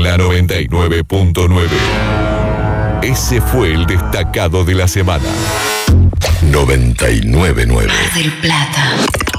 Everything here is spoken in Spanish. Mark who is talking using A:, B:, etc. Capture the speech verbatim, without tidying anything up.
A: la noventa y nueve punto nueve. Ese fue el destacado de la semana. noventa y nueve punto nueve.
B: Mar del Plata.